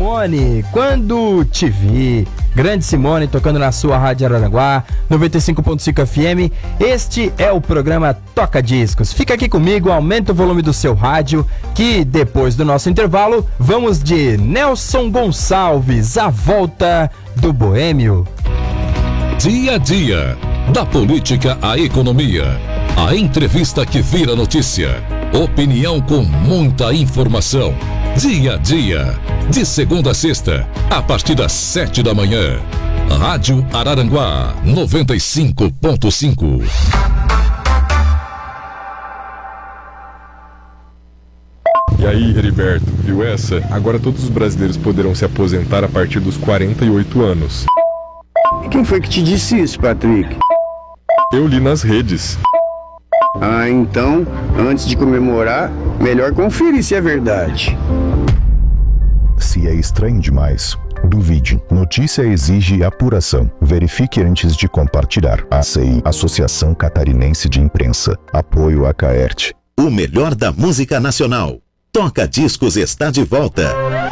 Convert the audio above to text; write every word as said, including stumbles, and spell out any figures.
Simone, Quando Te Vi. Grande Simone tocando na sua Rádio Araranguá, noventa e cinco ponto cinco F M. Este é o programa Toca Discos. Fica aqui comigo, aumenta o volume do seu rádio, que depois do nosso intervalo, vamos de Nelson Gonçalves, A Volta do Boêmio. Dia a dia, da política à economia. A entrevista que vira notícia. Opinião com muita informação. Dia a dia, de segunda a sexta, a partir das sete da manhã. Rádio Araranguá, noventa e cinco ponto cinco. E aí, Heriberto, viu essa? Agora todos os brasileiros poderão se aposentar a partir dos quarenta e oito anos. Quem foi que te disse isso, Patrick? Eu li nas redes. Ah, então, antes de comemorar, melhor conferir se é verdade. Se é estranho demais, duvide. Notícia exige apuração. Verifique antes de compartilhar. A C I, Associação Catarinense de Imprensa. Apoio a Caerte. O melhor da música nacional. Toca Discos está de volta.